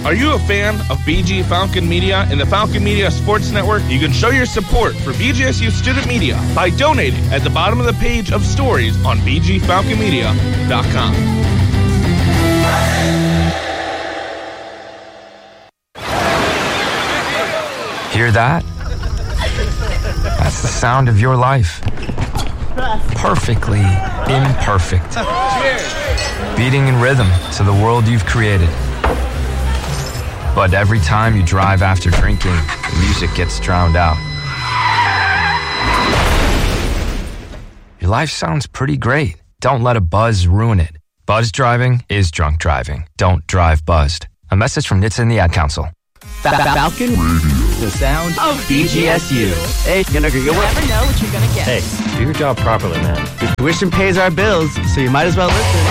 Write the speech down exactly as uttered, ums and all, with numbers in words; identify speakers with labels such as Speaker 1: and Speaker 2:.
Speaker 1: Are you a fan of B G Falcon Media and the Falcon Media Sports Network? You can show your support for B G S U Student Media by donating at the bottom of the page of stories on b g falcon media dot com.
Speaker 2: Hear that? That's the sound of your life. Perfectly imperfect. Beating in rhythm to the world you've created. But every time you drive after drinking, the music gets drowned out. Your life sounds pretty great. Don't let a buzz ruin it. Buzz driving is drunk driving. Don't drive buzzed. A message from N H T S A and the Ad Council.
Speaker 3: Falcon Radio. The sound of B G S U. Hey, you never
Speaker 4: know what you're gonna get.
Speaker 3: Hey, do your job properly, man. Your tuition pays our bills, so you might as well listen.